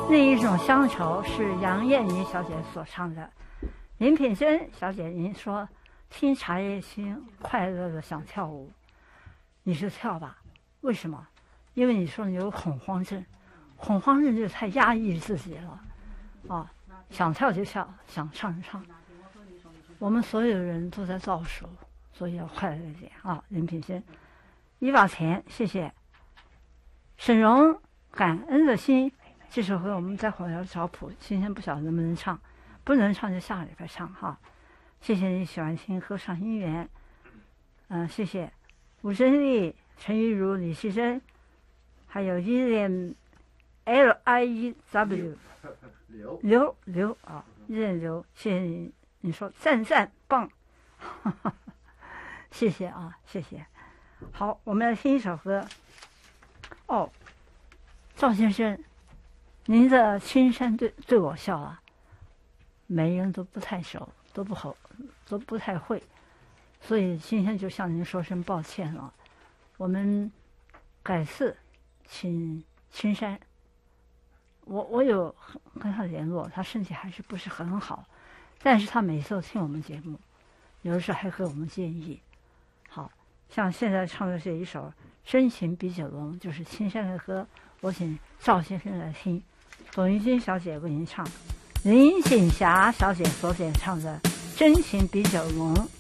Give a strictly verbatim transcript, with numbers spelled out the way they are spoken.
那一种乡愁是杨艳妮小姐所唱的。林品珍小姐，您说听茶叶青，快乐的想跳舞，你就跳吧。为什么？因为你说你有恐慌症，恐慌症就太压抑自己了啊！想跳就跳，想唱就唱。我们所有人都在倒数，所以要快乐一点啊！林品珍，一把钱，谢谢。沈荣，感恩的心，这首歌我们待会儿要找谱，今天不晓得能不能唱，不能唱就下礼拜唱哈。谢谢你喜欢听歌唱姻缘，嗯、呃，谢谢吴珍丽、陈玉茹、李希珍，还有依恋 L I E W 刘刘刘啊，依恋刘，谢谢你，你说赞赞棒，哈哈，谢谢啊，谢谢。好，我们来听一首歌。哦，赵先生，您的青山对对我笑啊，每人都不太熟，都不好，都不太会，所以今天就向您说声抱歉了。我们改次请青山，我我有跟他联络，他身体还是不是很好，但是他每次都听我们节目，有的时候还给我们建议。好像现在唱的这一首《真情比酒浓》，就是青山的歌，我请赵先生来听，董玉君小姐为您唱，林锦霞小姐所演唱的《真情比酒浓》。